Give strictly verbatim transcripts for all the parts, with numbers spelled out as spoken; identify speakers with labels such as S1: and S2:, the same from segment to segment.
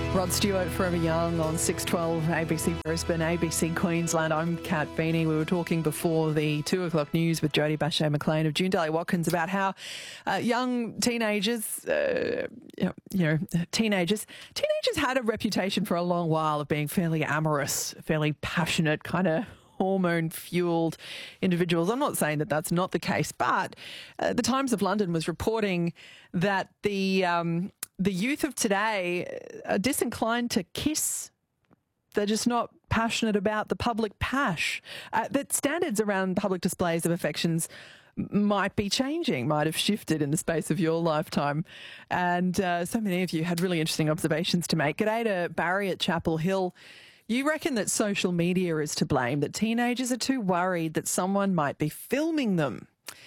S1: Rod Stewart, Forever Young on six twelve A B C Brisbane, A B C Queensland. I'm Kat Feeney. We were talking before the two o'clock news with Jodie Bache-McLean of June Daly Watkins about how uh, young teenagers, uh, you know, teenagers, teenagers had a reputation for a long while of being fairly amorous, fairly passionate, kind of hormone-fueled individuals. I'm not saying that that's not the case, but uh, the Times of London was reporting that the um, the youth of today are disinclined to kiss. They're just not passionate about the public pash. Uh, that standards around public displays of affections might be changing, might have shifted in the space of your lifetime. And uh, so many of you had really interesting observations to make. G'day to Barry at Chapel Hill. You reckon that social media is to blame, that teenagers are too worried that someone might be filming them.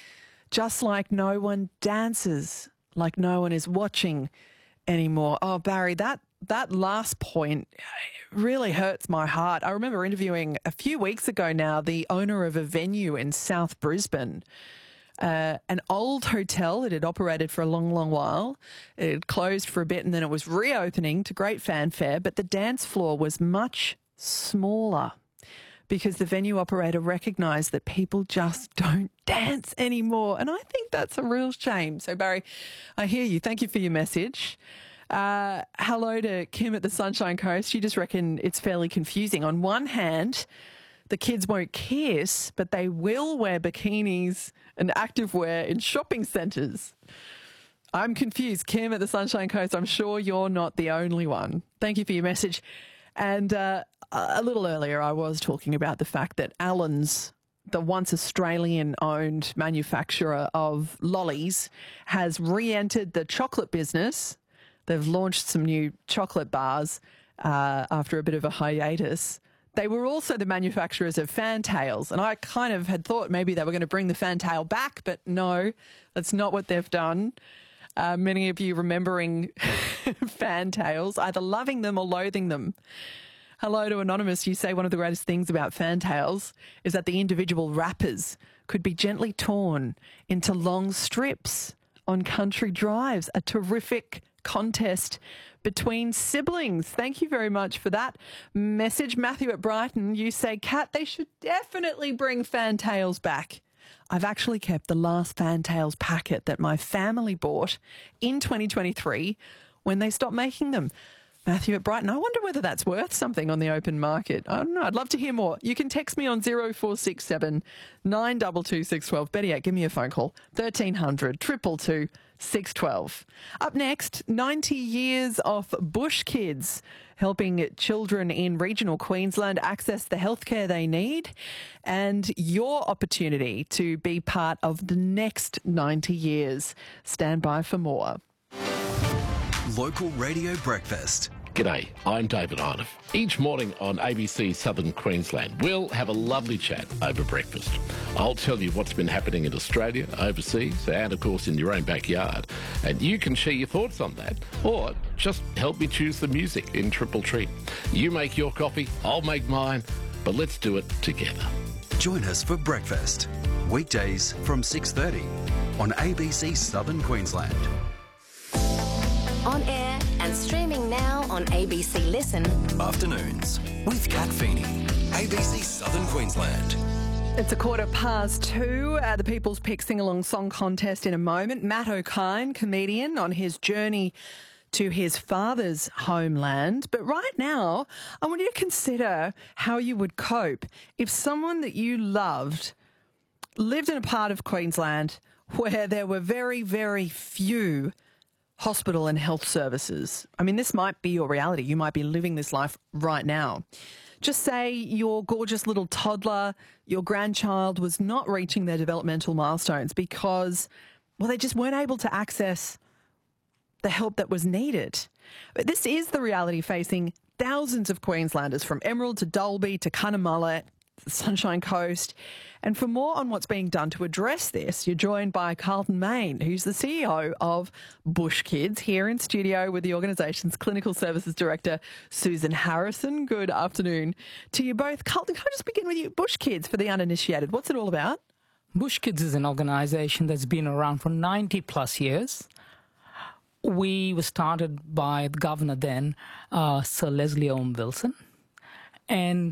S1: Just like no one dances, like no one is watching anymore. Oh, Barry, that that last point really hurts my heart. I remember interviewing a few weeks ago now the owner of a venue in South Brisbane, uh, an old hotel. It had operated for a long, long while. It had closed for a bit and then it was reopening to great fanfare, but the dance floor was much smaller because the venue operator recognised that people just don't dance anymore. And I think that's a real shame. So, Barry, I hear you. Thank you for your message. Uh, hello to Kim at the Sunshine Coast. You just reckon it's fairly confusing. On one hand, the kids won't kiss, but they will wear bikinis and activewear in shopping centres. I'm confused. Kim at the Sunshine Coast, I'm sure you're not the only one. Thank you for your message. And uh, a little earlier, I was talking about the fact that Allen's, the once Australian-owned manufacturer of lollies, has re-entered the chocolate business. They've launched some new chocolate bars uh, after a bit of a hiatus. They were also the manufacturers of Fantails, and I kind of had thought maybe they were going to bring the Fantail back, but no, that's not what they've done. Uh, many of you remembering Fantails, either loving them or loathing them. Hello to Anonymous. You say one of the greatest things about Fantails is that the individual wrappers could be gently torn into long strips on country drives. A terrific contest between siblings. Thank you very much for that message. Matthew at Brighton, you say, Kat, they should definitely bring Fantails back. I've actually kept the last Fantails packet that my family bought in twenty twenty-three when they stopped making them. Matthew at Brighton, I wonder whether that's worth something on the open market. I don't know. I'd love to hear more. You can text me on zero four six seven nine two two six one two. Better yet, give me a phone call. thirteen hundred two two two six one two. Up next, ninety years of Bush Kids, helping children in regional Queensland access the healthcare they need, and your opportunity to be part of the next ninety years. Stand by for more.
S2: Local Radio Breakfast.
S3: G'day, I'm David Arnoff. Each morning on A B C Southern Queensland, we'll have a lovely chat over breakfast. I'll tell you what's been happening in Australia, overseas, and of course in your own backyard. And you can share your thoughts on that, or just help me choose the music in Triple Treat. You make your coffee, I'll make mine, but let's do it together.
S2: Join us for breakfast, weekdays from six thirty on A B C Southern Queensland.
S4: On air and streaming now on A B C Listen.
S2: Afternoons with Kat Feeney, A B C Southern Queensland.
S1: It's a quarter past two. Uh, the People's Pick Sing-Along Song Contest in a moment. Matt O'Kine, comedian, on his journey to his father's homeland. But right now, I want you to consider how you would cope if someone that you loved lived in a part of Queensland where there were very, very few hospital and health services. I mean, this might be your reality. You might be living this life right now. Just say your gorgeous little toddler, your grandchild was not reaching their developmental milestones because, well, they just weren't able to access the help that was needed. But this is the reality facing thousands of Queenslanders from Emerald to Dalby to Cunnamulla, the Sunshine Coast. And for more on what's being done to address this, you're joined by Carlton Main, who's the C E O of Bush Kids, here in studio with the organisation's Clinical Services Director, Susan Harrison. Good afternoon to you both. Carlton, can I just begin with you? Bush Kids, for the uninitiated, what's it all about?
S5: Bush Kids is an organisation that's been around for ninety plus years. we were started by the governor then, uh, Sir Leslie Owen Wilson. And